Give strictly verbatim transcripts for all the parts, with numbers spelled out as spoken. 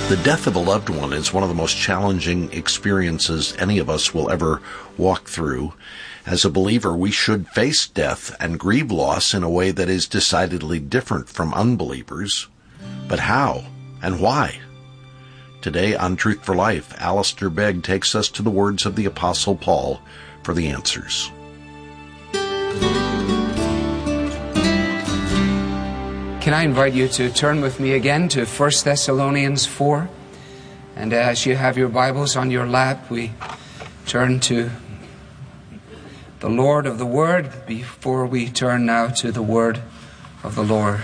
The death of a loved one is one of the most challenging experiences any of us will ever walk through. As a believer, we should face death and grieve loss in a way that is decidedly different from unbelievers. But how and why? Today on Truth for Life, Alistair Begg takes us to the words of the Apostle Paul for the answers. Can I invite you to turn with me again to First Thessalonians four? And as you have your Bibles on your lap, we turn to the Lord of the Word before we turn now to the Word of the Lord.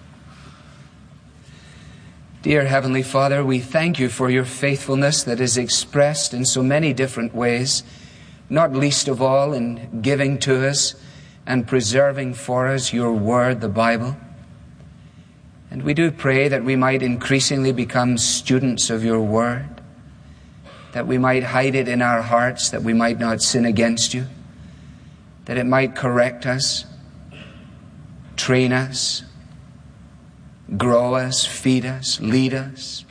Dear Heavenly Father, we thank you for your faithfulness that is expressed in so many different ways, not least of all in giving to us and preserving for us your Word, the Bible. And we do pray that we might increasingly become students of your Word, that we might hide it in our hearts, that we might not sin against you, that it might correct us, train us, grow us, feed us, lead us,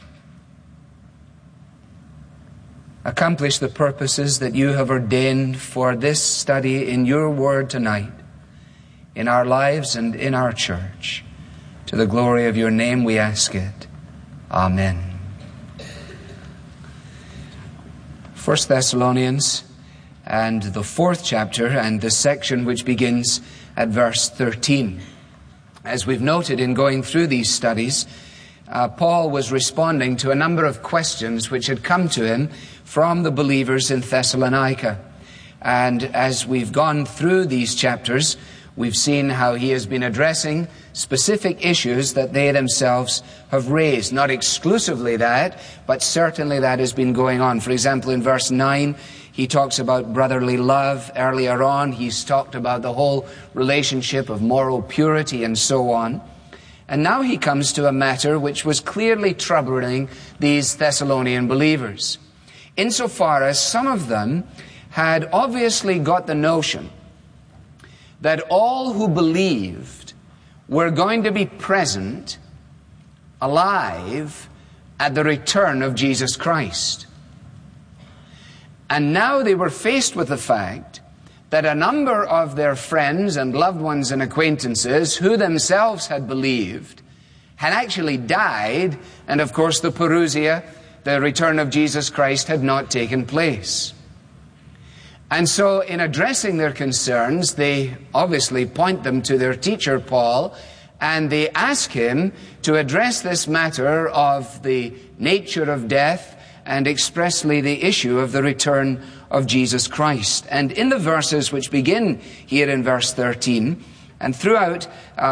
accomplish the purposes that you have ordained for this study in your Word tonight, in our lives and in our church. To the glory of your name we ask it. Amen. First Thessalonians and the fourth chapter and the section which begins at verse thirteen. As we've noted in going through these studies, uh, Paul was responding to a number of questions which had come to him from the believers in Thessalonica. And as we've gone through these chapters, we've seen how he has been addressing specific issues that they themselves have raised. Not exclusively that, but certainly that has been going on. For example, in verse nine, he talks about brotherly love. Earlier on, he's talked about the whole relationship of moral purity and so on. And now he comes to a matter which was clearly troubling these Thessalonian believers, insofar as some of them had obviously got the notion that all who believed were going to be present, alive, at the return of Jesus Christ. And now they were faced with the fact that a number of their friends and loved ones and acquaintances who themselves had believed had actually died, and of course the parousia, the return of Jesus Christ, had not taken place. And so in addressing their concerns, they obviously point them to their teacher, Paul, and they ask him to address this matter of the nature of death and expressly the issue of the return of Jesus Christ. And in the verses which begin here in verse thirteen, and throughout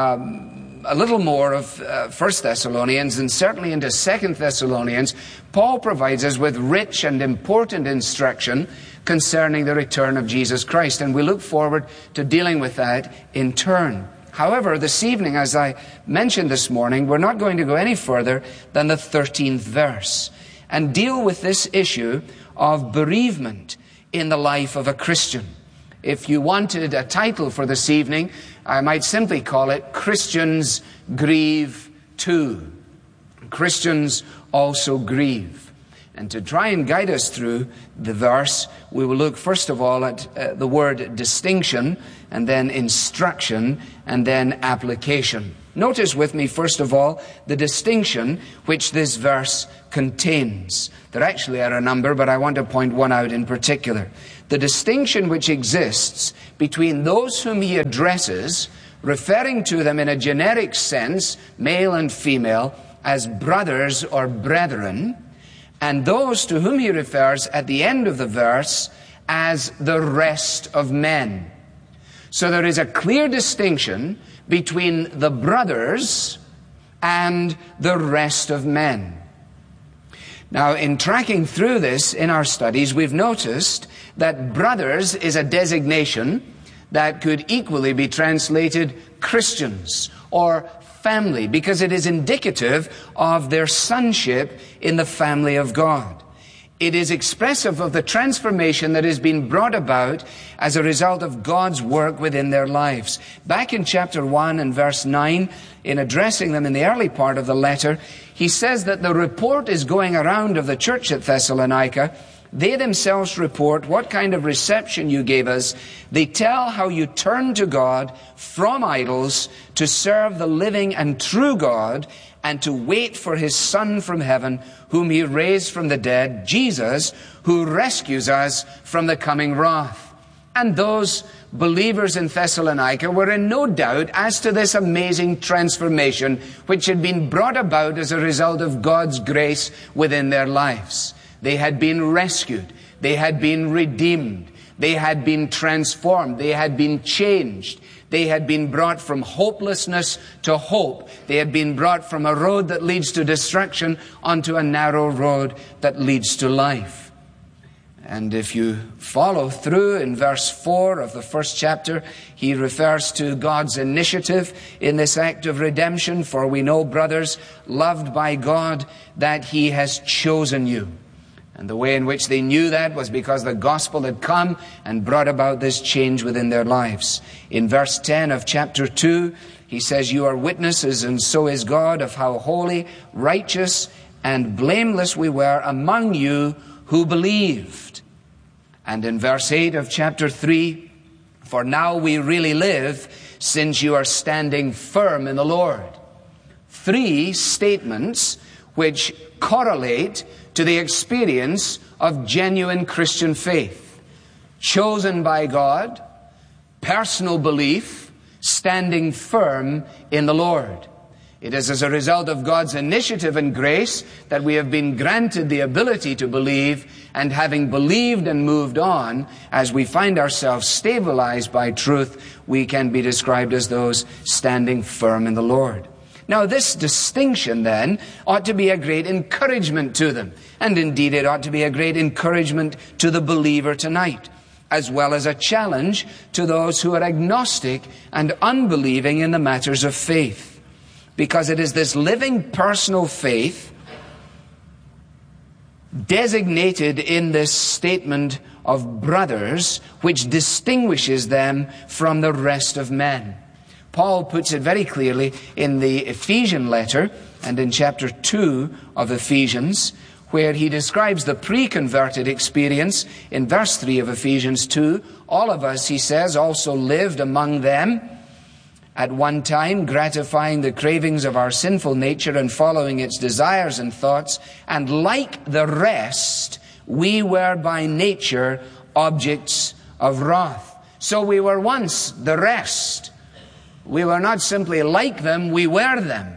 um, a little more of uh, First Thessalonians and certainly into Second Thessalonians, Paul provides us with rich and important instruction concerning the return of Jesus Christ. And we look forward to dealing with that in turn. However, this evening, as I mentioned this morning, we're not going to go any further than the thirteenth verse and deal with this issue of bereavement in the life of a Christian. If you wanted a title for this evening, I might simply call it Christians Grieve Too. Christians also grieve. And to try and guide us through the verse, we will look first of all at uh, the word distinction, and then instruction, and then application. Notice with me, first of all, the distinction which this verse contains. There actually are a number, but I want to point one out in particular. The distinction which exists between those whom he addresses, referring to them in a generic sense, male and female, as brothers or brethren, and those to whom he refers at the end of the verse as the rest of men. So there is a clear distinction between the brothers and the rest of men. Now, in tracking through this in our studies, we've noticed that brothers is a designation that could equally be translated Christians or family, because it is indicative of their sonship in the family of God. It is expressive of the transformation that has been brought about as a result of God's work within their lives. Back in chapter one and verse nine, in addressing them in the early part of the letter, he says that the report is going around of the church at Thessalonica. They themselves report what kind of reception you gave us. They tell how you turned to God from idols to serve the living and true God and to wait for his Son from heaven, whom he raised from the dead, Jesus, who rescues us from the coming wrath. And those believers in Thessalonica were in no doubt as to this amazing transformation which had been brought about as a result of God's grace within their lives. They had been rescued. They had been redeemed. They had been transformed. They had been changed. They had been brought from hopelessness to hope. They had been brought from a road that leads to destruction onto a narrow road that leads to life. And if you follow through in verse four of the first chapter, he refers to God's initiative in this act of redemption. For we know, brothers, loved by God, that he has chosen you. And the way in which they knew that was because the gospel had come and brought about this change within their lives. In verse ten of chapter two, he says, you are witnesses, and so is God, of how holy, righteous, and blameless we were among you who believed. And in verse eight of chapter three, for now we really live, since you are standing firm in the Lord. Three statements which correlate to the experience of genuine Christian faith. Chosen by God, personal belief, standing firm in the Lord. It is as a result of God's initiative and grace that we have been granted the ability to believe, and having believed and moved on, as we find ourselves stabilized by truth, we can be described as those standing firm in the Lord. Now, this distinction, then, ought to be a great encouragement to them. And indeed, it ought to be a great encouragement to the believer tonight, as well as a challenge to those who are agnostic and unbelieving in the matters of faith. Because it is this living personal faith designated in this statement of brothers which distinguishes them from the rest of men. Paul puts it very clearly in the Ephesian letter and in chapter two of Ephesians, where he describes the pre-converted experience in verse three of Ephesians two. All of us, he says, also lived among them at one time, gratifying the cravings of our sinful nature and following its desires and thoughts. And like the rest, we were by nature objects of wrath. So we were once the rest. We were not simply like them, we were them.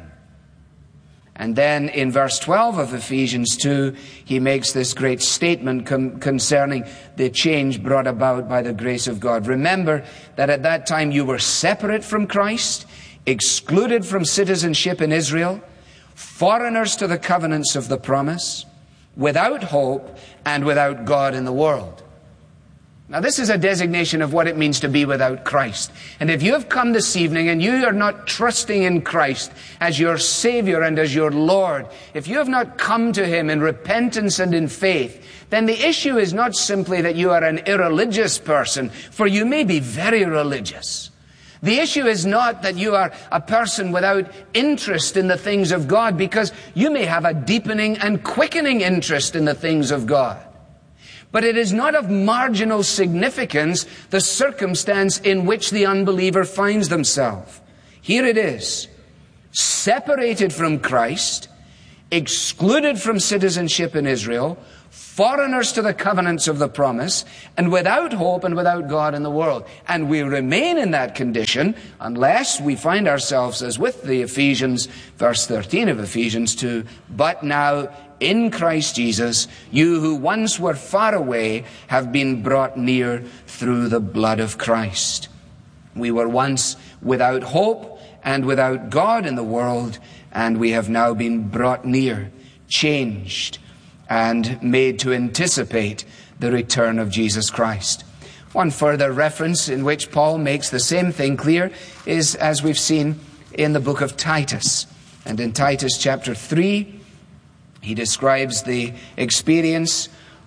And then in verse twelve of Ephesians two, he makes this great statement com- concerning the change brought about by the grace of God. Remember that at that time you were separate from Christ, excluded from citizenship in Israel, foreigners to the covenants of the promise, without hope and without God in the world. Now, this is a designation of what it means to be without Christ. And if you have come this evening and you are not trusting in Christ as your Savior and as your Lord, if you have not come to Him in repentance and in faith, then the issue is not simply that you are an irreligious person, for you may be very religious. The issue is not that you are a person without interest in the things of God, because you may have a deepening and quickening interest in the things of God. But it is not of marginal significance the circumstance in which the unbeliever finds themselves. Here it is. Separated from Christ, excluded from citizenship in Israel, foreigners to the covenants of the promise, and without hope and without God in the world. And we remain in that condition unless we find ourselves, as with the Ephesians, verse thirteen of Ephesians two, but now in Christ Jesus, you who once were far away have been brought near through the blood of Christ. We were once without hope and without God in the world, and we have now been brought near, changed, and made to anticipate the return of Jesus Christ. One further reference in which Paul makes the same thing clear is, as we've seen, in the book of Titus. And in Titus chapter three, he describes the experience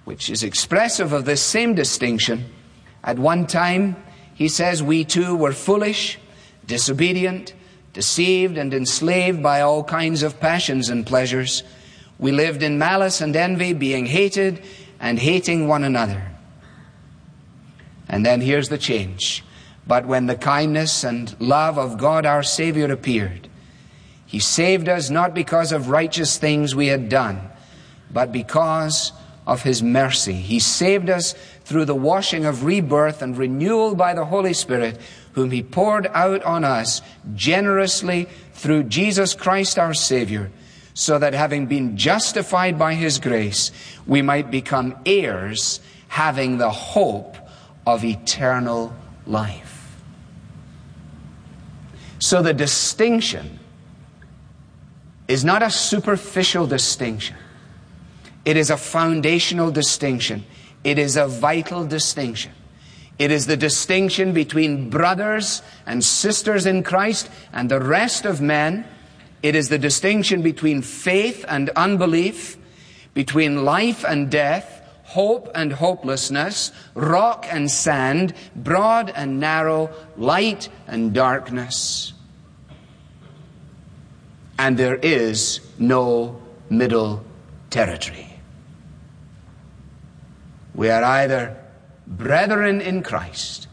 which is expressive of this same distinction. At one time, he says, we too were foolish, disobedient, deceived and enslaved by all kinds of passions and pleasures. We lived in malice and envy, being hated and hating one another. And then here's the change. But when the kindness and love of God our Savior appeared, He saved us not because of righteous things we had done, but because of His mercy. He saved us through the washing of rebirth and renewal by the Holy Spirit, whom He poured out on us generously through Jesus Christ our Savior, so that having been justified by His grace, we might become heirs, having the hope of eternal life. So the distinction is not a superficial distinction. It is a foundational distinction. It is a vital distinction. It is the distinction between brothers and sisters in Christ and the rest of men. It is the distinction between faith and unbelief, between life and death, hope and hopelessness, rock and sand, broad and narrow, light and darkness. And there is no middle territory. We are either brethren in Christ,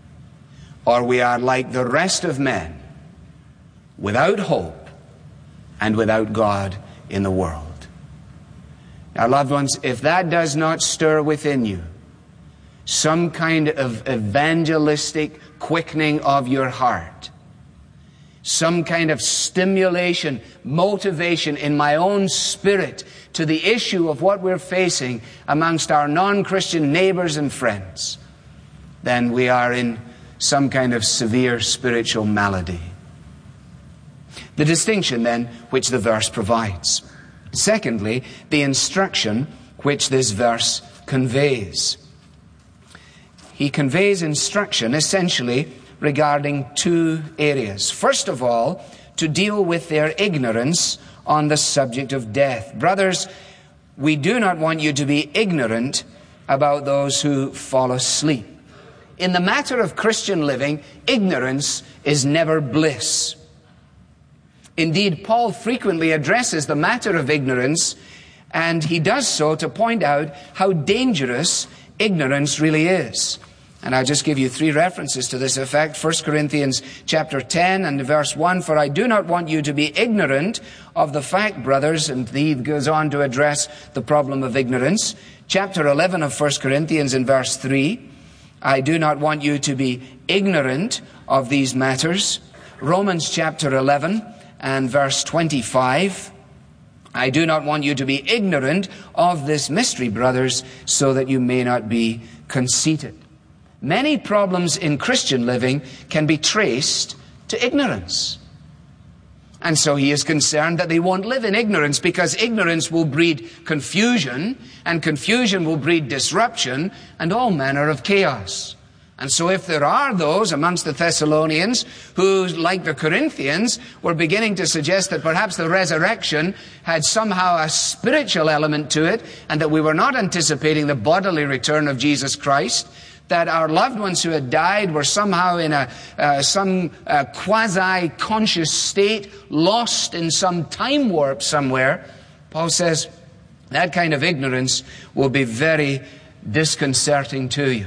or we are like the rest of men, without hope and without God in the world. Now, loved ones, if that does not stir within you some kind of evangelistic quickening of your heart, some kind of stimulation, motivation in my own spirit to the issue of what we're facing amongst our non-Christian neighbors and friends, then we are in some kind of severe spiritual malady. The distinction, then, which the verse provides. Secondly, the instruction which this verse conveys. He conveys instruction essentially regarding two areas. First of all, to deal with their ignorance on the subject of death. Brothers, we do not want you to be ignorant about those who fall asleep. In the matter of Christian living, ignorance is never bliss. Indeed, Paul frequently addresses the matter of ignorance, and he does so to point out how dangerous ignorance really is. And I'll just give you three references to this effect. First Corinthians chapter ten and verse one, for I do not want you to be ignorant of the fact, brothers, and he goes on to address the problem of ignorance. Chapter eleven of First Corinthians in verse three, I do not want you to be ignorant of these matters. Romans chapter eleven and verse twenty-five, I do not want you to be ignorant of this mystery, brothers, so that you may not be conceited. Many problems in Christian living can be traced to ignorance. And so he is concerned that they won't live in ignorance, because ignorance will breed confusion, and confusion will breed disruption and all manner of chaos. And so if there are those amongst the Thessalonians who, like the Corinthians, were beginning to suggest that perhaps the resurrection had somehow a spiritual element to it, and that we were not anticipating the bodily return of Jesus Christ, that our loved ones who had died were somehow in a uh, some uh, quasi-conscious state, lost in some time warp somewhere, Paul says that kind of ignorance will be very disconcerting to you.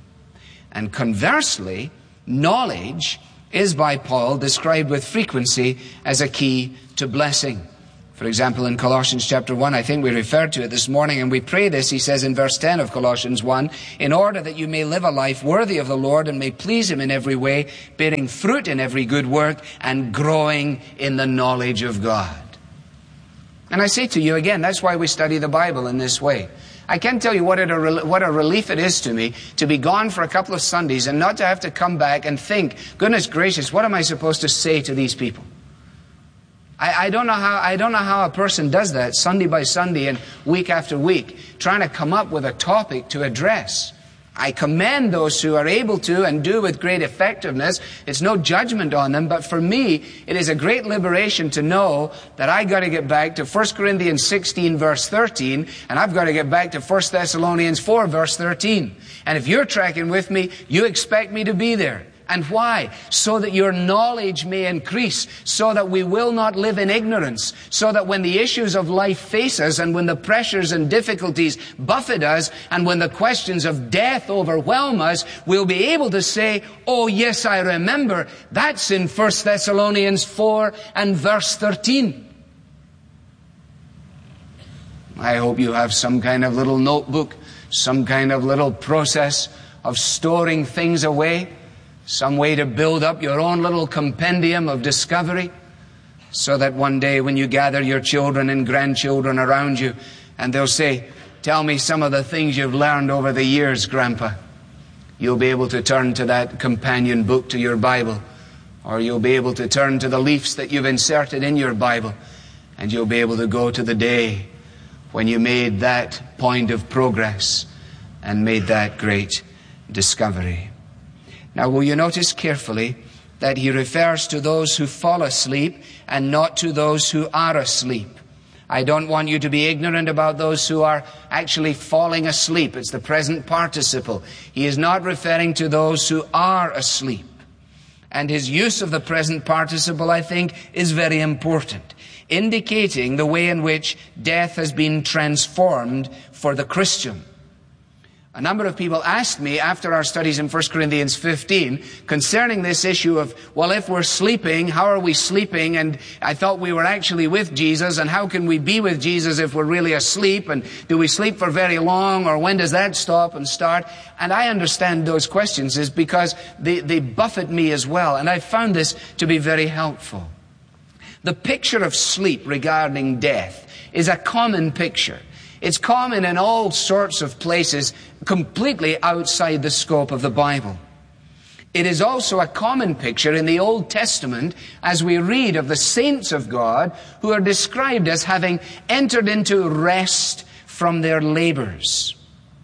And conversely, knowledge is by Paul described with frequency as a key to blessing. For example, in Colossians chapter one, I think we referred to it this morning, and we pray this. He says in verse ten of Colossians one, in order that you may live a life worthy of the Lord and may please Him in every way, bearing fruit in every good work and growing in the knowledge of God. And I say to you again, that's why we study the Bible in this way. I can't tell you what, it a, what a relief it is to me to be gone for a couple of Sundays and not to have to come back and think, goodness gracious, what am I supposed to say to these people? I, I don't know how I don't know how a person does that Sunday by Sunday and week after week, trying to come up with a topic to address. I commend those who are able to and do with great effectiveness. It's no judgment on them, but for me, it is a great liberation to know that I got to get back to First Corinthians sixteen verse thirteen, and I've got to get back to First Thessalonians four verse thirteen. And if you're tracking with me, you expect me to be there. And why? So that your knowledge may increase, so that we will not live in ignorance, so that when the issues of life face us, and when the pressures and difficulties buffet us, and when the questions of death overwhelm us, we'll be able to say, oh yes, I remember, that's in First Thessalonians four and verse thirteen. I hope you have some kind of little notebook, some kind of little process of storing things away, some way to build up your own little compendium of discovery, so that one day when you gather your children and grandchildren around you, and they'll say, tell me some of the things you've learned over the years, Grandpa, you'll be able to turn to that companion book to your Bible, or you'll be able to turn to the leaves that you've inserted in your Bible, and you'll be able to go to the day when you made that point of progress and made that great discovery. Now, will you notice carefully that he refers to those who fall asleep and not to those who are asleep. I don't want you to be ignorant about those who are actually falling asleep. It's the present participle. He is not referring to those who are asleep. And his use of the present participle, I think, is very important, indicating the way in which death has been transformed for the Christian. A number of people asked me after our studies in First Corinthians fifteen concerning this issue of, well, if we're sleeping, how are we sleeping? And I thought we were actually with Jesus, and how can we be with Jesus if we're really asleep? And do we sleep for very long, or when does that stop and start? And I understand those questions is because they, they buffet me as well, and I found this to be very helpful. The picture of sleep regarding death is a common picture. It's common in all sorts of places, completely outside the scope of the Bible. It is also a common picture in the Old Testament as we read of the saints of God who are described as having entered into rest from their labors.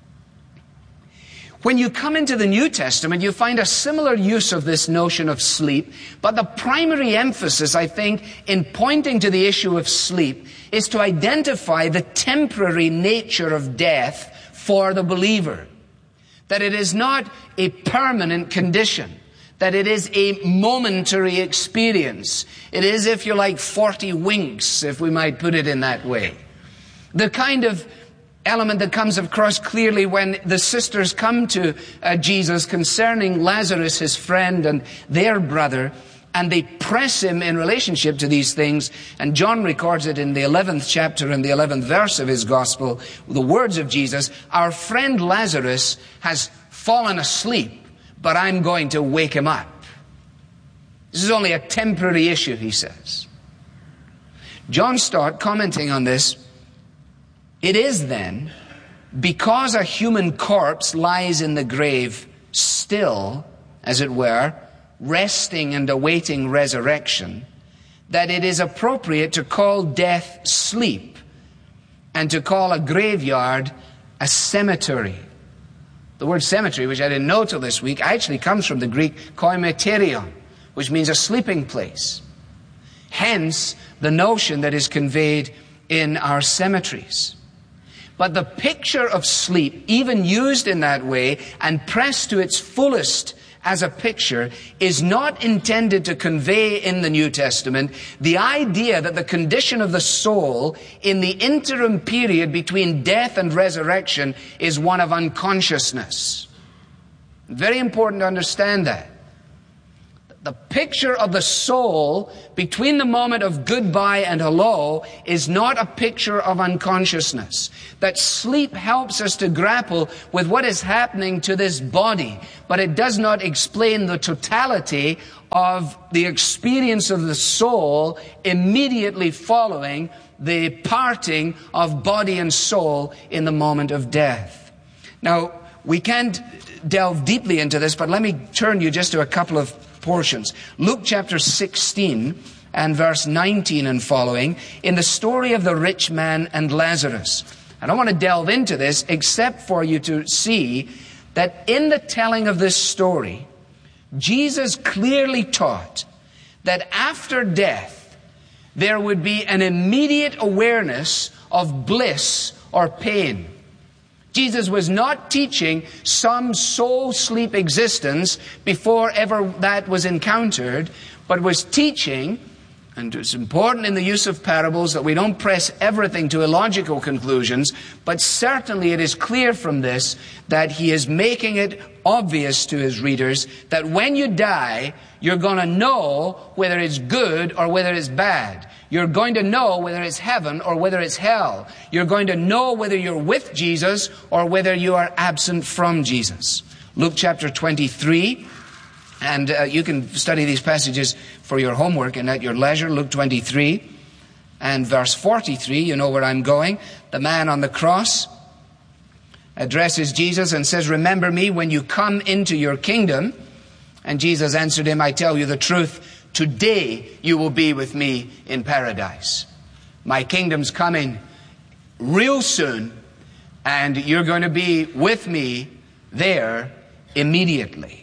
When you come into the New Testament, you find a similar use of this notion of sleep, but the primary emphasis, I think, in pointing to the issue of sleep is to identify the temporary nature of death for the believer. That it is not a permanent condition, that it is a momentary experience. It is, if you like, forty winks, if we might put it in that way. The kind of element that comes across clearly when the sisters come to uh, Jesus concerning Lazarus, his friend, and their brother, and they press him in relationship to these things. And John records it in the eleventh chapter and the eleventh verse of his gospel, the words of Jesus, our friend Lazarus has fallen asleep, but I'm going to wake him up. This is only a temporary issue, he says. John Stott, commenting on this, it is then, because a human corpse lies in the grave still, as it were, resting and awaiting resurrection, that it is appropriate to call death sleep and to call a graveyard a cemetery. The word cemetery, which I didn't know till this week, actually comes from the Greek koimeterion, which means a sleeping place. Hence, the notion that is conveyed in our cemeteries. But the picture of sleep, even used in that way and pressed to its fullest as a picture, is not intended to convey in the New Testament the idea that the condition of the soul in the interim period between death and resurrection is one of unconsciousness. Very important to understand that. The picture of the soul between the moment of goodbye and hello is not a picture of unconsciousness. That sleep helps us to grapple with what is happening to this body, but it does not explain the totality of the experience of the soul immediately following the parting of body and soul in the moment of death. Now, we can't delve deeply into this, but let me turn you just to a couple of portions. Luke chapter sixteen and verse nineteen and following, in the story of the rich man and Lazarus. I don't want to delve into this except for you to see that in the telling of this story, Jesus clearly taught that after death, there would be an immediate awareness of bliss or pain. Jesus was not teaching some soul sleep existence before ever that was encountered, but was teaching, and it's important in the use of parables that we don't press everything to illogical conclusions, but certainly it is clear from this that he is making it obvious to his readers that when you die, you're going to know whether it's good or whether it's bad. You're going to know whether it's heaven or whether it's hell. You're going to know whether you're with Jesus or whether you are absent from Jesus. Luke chapter twenty-three, and uh, you can study these passages for your homework and at your leisure. Luke twenty-three and verse forty-three, you know where I'm going. The man on the cross addresses Jesus and says, "Remember me when you come into your kingdom." And Jesus answered him, "I tell you the truth, today you will be with me in paradise." My kingdom's coming real soon, and you're going to be with me there immediately.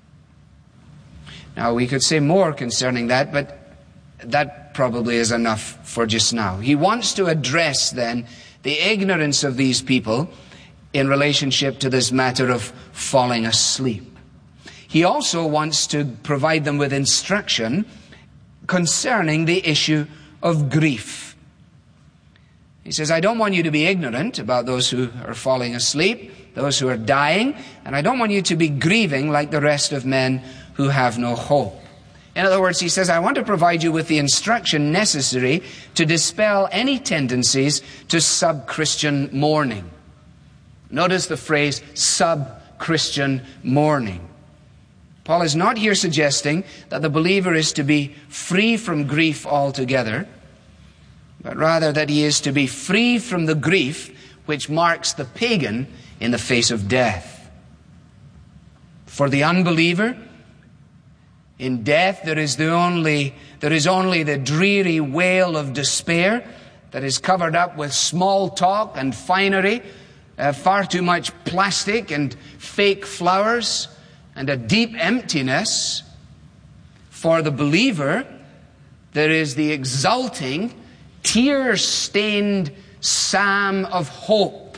Now, we could say more concerning that, but that probably is enough for just now. He wants to address then the ignorance of these people in relationship to this matter of falling asleep. He also wants to provide them with instruction concerning the issue of grief. He says, I don't want you to be ignorant about those who are falling asleep, those who are dying, and I don't want you to be grieving like the rest of men who have no hope. In other words, he says, I want to provide you with the instruction necessary to dispel any tendencies to sub-Christian mourning. Notice the phrase sub-Christian mourning. Paul is not here suggesting that the believer is to be free from grief altogether, but rather that he is to be free from the grief which marks the pagan in the face of death. For the unbeliever, in death there is the only there is only the dreary wail of despair that is covered up with small talk and finery, uh, far too much plastic and fake flowers, and a deep emptiness. For the believer, there is the exulting, tear-stained psalm of hope.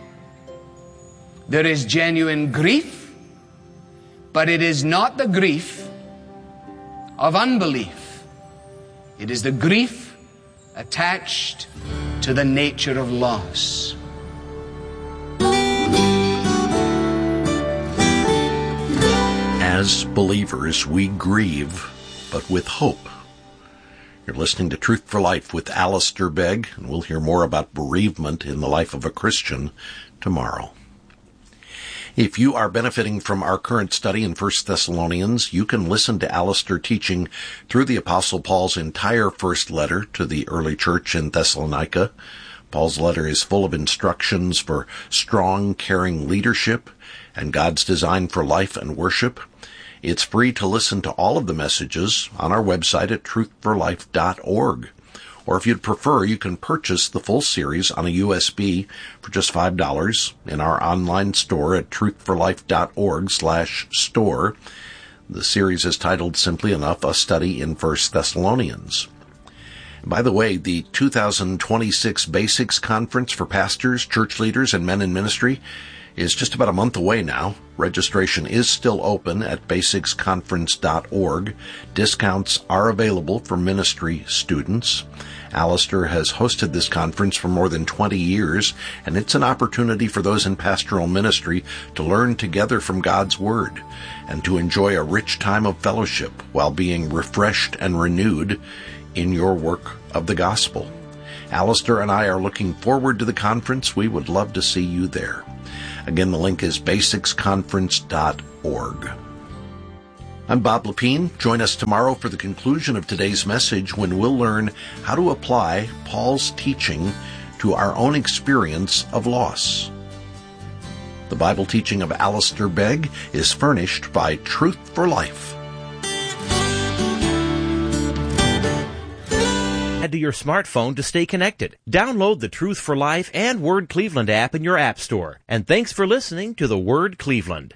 There is genuine grief, but it is not the grief of unbelief. It is the grief attached to the nature of loss. As believers, we grieve, but with hope. You're listening to Truth for Life with Alistair Begg, and we'll hear more about bereavement in the life of a Christian tomorrow. If you are benefiting from our current study in First Thessalonians, you can listen to Alistair teaching through the Apostle Paul's entire first letter to the early church in Thessalonica. Paul's letter is full of instructions for strong, caring leadership and God's design for life and worship. It's free to listen to all of the messages on our website at truth for life dot org. Or if you'd prefer, you can purchase the full series on a U S B for just five dollars in our online store at truth for life dot org slash store. The series is titled simply enough, A Study in First Thessalonians. By the way, the two thousand twenty-six Basics Conference for pastors, church leaders, and men in ministry is just about a month away now. Registration is still open at basics conference dot org. Discounts are available for ministry students. Alistair has hosted this conference for more than twenty years, and it's an opportunity for those in pastoral ministry to learn together from God's Word and to enjoy a rich time of fellowship while being refreshed and renewed in your work of the gospel. Alistair and I are looking forward to the conference. We would love to see you there. Again, the link is basics conference dot org. I'm Bob Lepine. Join us tomorrow for the conclusion of today's message when we'll learn how to apply Paul's teaching to our own experience of loss. The Bible teaching of Alistair Begg is furnished by Truth for Life. to your smartphone to stay connected. Download the Truth for Life and Word Cleveland app in your app store. And thanks for listening to the Word Cleveland.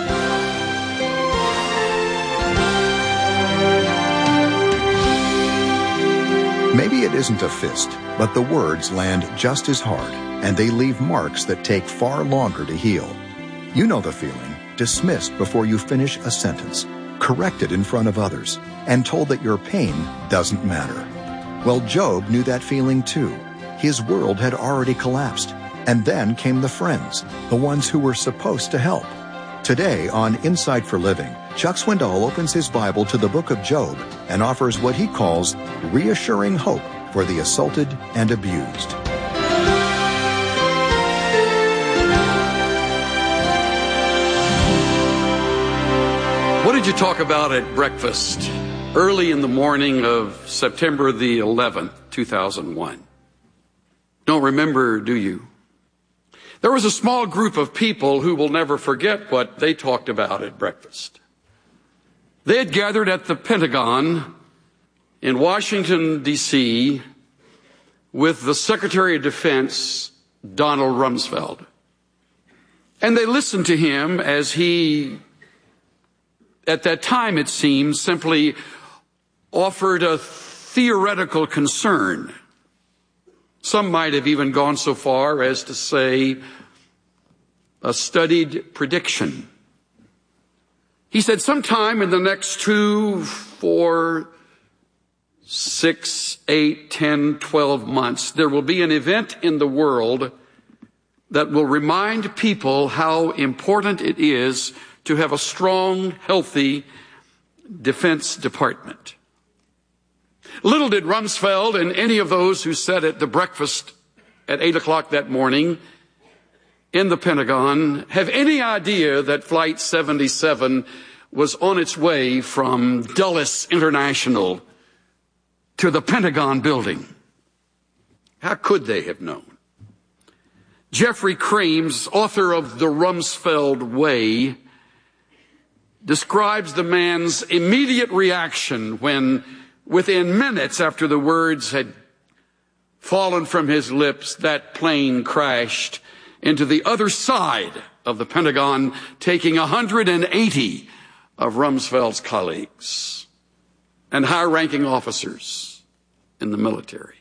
Maybe it isn't a fist, but the words land just as hard, and they leave marks that take far longer to heal. You know the feeling, dismissed before you finish a sentence, corrected in front of others, and told that your pain doesn't matter. Well, Job knew that feeling too. His world had already collapsed. And then came the friends, the ones who were supposed to help. Today on Insight for Living, Chuck Swindoll opens his Bible to the book of Job and offers what he calls reassuring hope for the assaulted and abused. What did you talk about at breakfast early in the morning of September the eleventh, two thousand one? Don't remember, do you? There was a small group of people who will never forget what they talked about at breakfast. They had gathered at the Pentagon in Washington, D C with the Secretary of Defense, Donald Rumsfeld. And they listened to him as he, at that time it seemed, simply offered a theoretical concern. Some might have even gone so far as to say a studied prediction. He said sometime in the next two, four, six, eight, ten, twelve months, there will be an event in the world that will remind people how important it is to have a strong, healthy Defense Department. Little did Rumsfeld and any of those who sat at the breakfast at eight o'clock that morning in the Pentagon have any idea that Flight seventy-seven was on its way from Dulles International to the Pentagon building. How could they have known? Jeffrey Krames, author of The Rumsfeld Way, describes the man's immediate reaction when, within minutes after the words had fallen from his lips, that plane crashed into the other side of the Pentagon, taking one hundred eighty of Rumsfeld's colleagues and high-ranking officers in the military.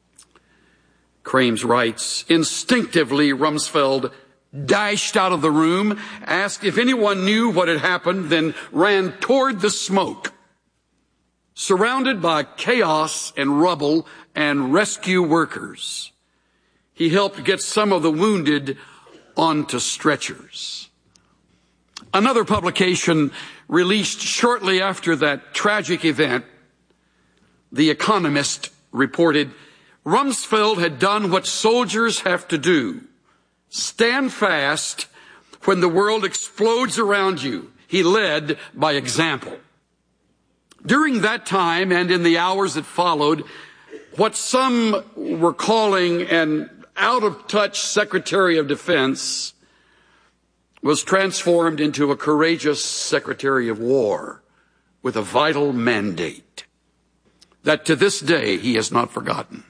Krames writes, instinctively Rumsfeld dashed out of the room, asked if anyone knew what had happened, then ran toward the smoke. Surrounded by chaos and rubble and rescue workers, he helped get some of the wounded onto stretchers. Another publication released shortly after that tragic event, The Economist, reported, Rumsfeld had done what soldiers have to do. Stand fast when the world explodes around you. He led by example. During that time and in the hours that followed, what some were calling an out-of-touch Secretary of Defense was transformed into a courageous Secretary of War with a vital mandate that to this day he has not forgotten.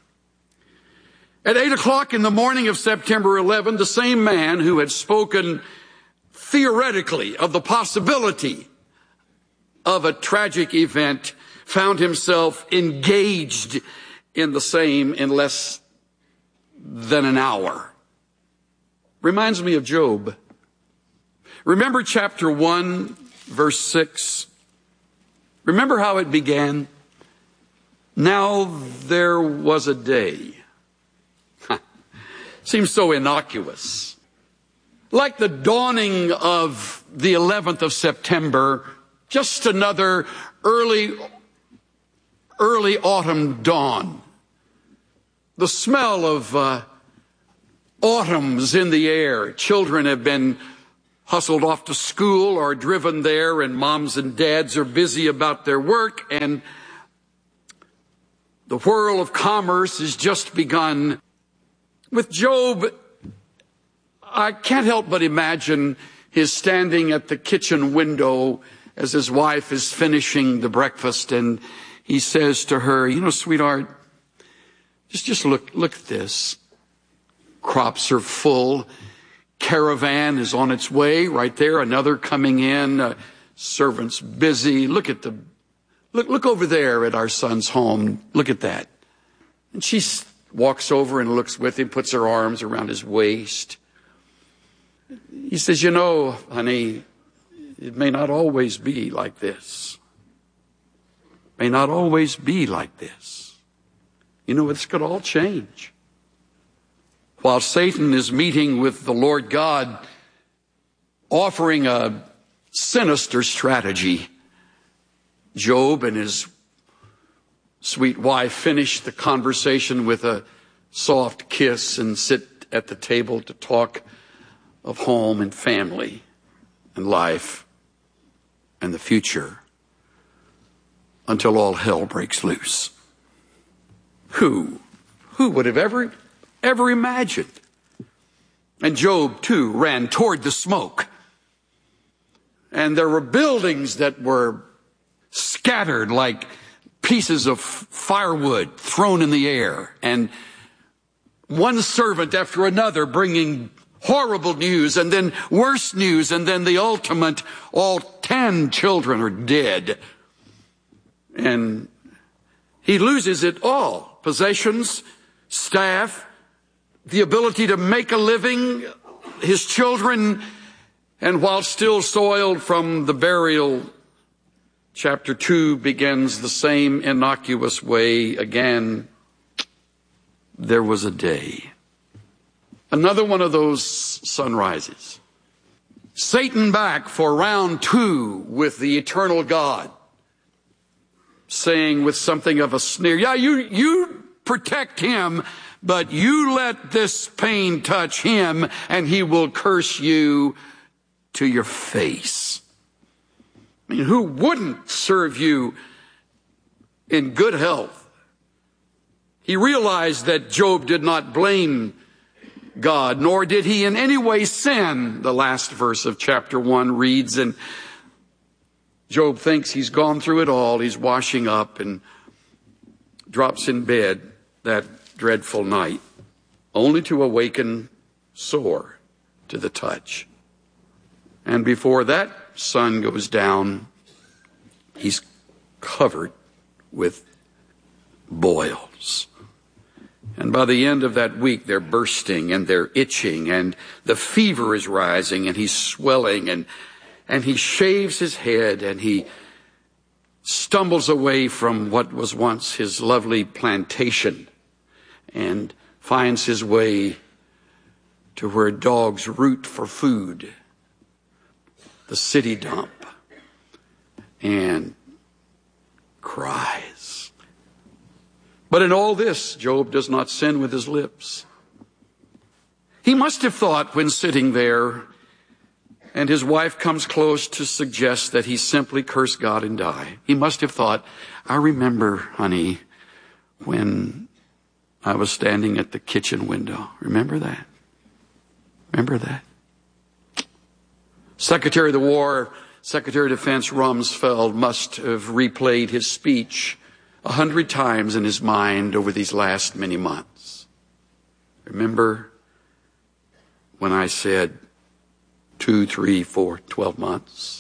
At eight o'clock in the morning of September eleventh, the same man who had spoken theoretically of the possibility of a tragic event found himself engaged in the same in less than an hour. Reminds me of Job. Remember chapter one, verse six? Remember how it began? Now there was a day. Seems so innocuous. Like the dawning of the eleventh of September, just another early, early autumn dawn. The smell of uh, autumn's in the air. Children have been hustled off to school or driven there, and moms and dads are busy about their work, and the whirl of commerce has just begun. With Job, I can't help but imagine his standing at the kitchen window as his wife is finishing the breakfast, and he says to her, you know, sweetheart, Just, just look, look at this. Crops are full. Caravan is on its way right there. Another coming in. Uh, servants busy. Look at the, look, look over there at our son's home. Look at that. And she walks over and looks with him, puts her arms around his waist. He says, you know, honey, it may not always be like this. May not always be like this. You know, this could all change. While Satan is meeting with the Lord God, offering a sinister strategy, Job and his sweet wife finish the conversation with a soft kiss and sit at the table to talk of home and family and life and the future until all hell breaks loose. Who, who would have ever, ever imagined? And Job, too, ran toward the smoke. And there were buildings that were scattered like pieces of firewood thrown in the air. And one servant after another bringing horrible news, and then worse news, and then the ultimate, all ten children are dead. And he loses it all. Possessions, staff, the ability to make a living, his children, and while still soiled from the burial, chapter two begins the same innocuous way again. There was a day. Another one of those sunrises. Satan back for round two with the eternal God, saying with something of a sneer, yeah, you, you protect him, but you let this pain touch him and he will curse you to your face. I mean, who wouldn't serve you in good health? He realized that Job did not blame God, nor did he in any way sin. The last verse of chapter one reads, and Job thinks he's gone through it all. He's washing up and drops in bed that dreadful night, only to awaken sore to the touch. And before that sun goes down, he's covered with boils. And by the end of that week, they're bursting and they're itching and the fever is rising and he's swelling and, and he shaves his head and he stumbles away from what was once his lovely plantation and finds his way to where dogs root for food, the city dump, and cries. But in all this, Job does not sin with his lips. He must have thought when sitting there and his wife comes close to suggest that he simply curse God and die. He must have thought, I remember, honey, when I was standing at the kitchen window. Remember that? Remember that? Secretary of the War, Secretary of Defense Rumsfeld must have replayed his speech a hundred times in his mind over these last many months. Remember when I said two, three, four, twelve months?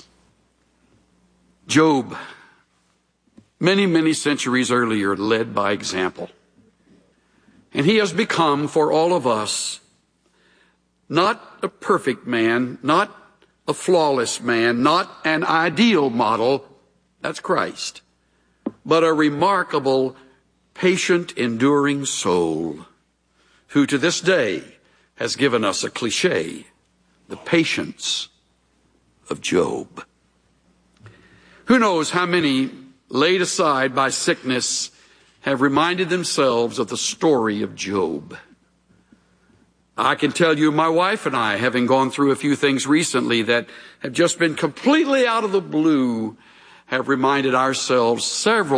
Job, many, many centuries earlier, led by example. And he has become, for all of us, not a perfect man, not a flawless man, not an ideal model. That's Christ. But a remarkable, patient, enduring soul who to this day has given us a cliche, the patience of Job. Who knows how many laid aside by sickness have reminded themselves of the story of Job. I can tell you, my wife and I, having gone through a few things recently that have just been completely out of the blue, have reminded ourselves several